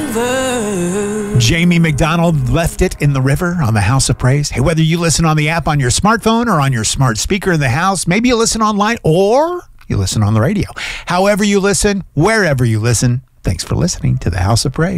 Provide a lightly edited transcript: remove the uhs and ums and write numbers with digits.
Jamie McDonald left it in the river on the House of Praise. Hey, whether you listen on the app on your smartphone or on your smart speaker in the house, maybe you listen online or you listen on the radio. However you listen, wherever you listen, thanks for listening to the House of Praise.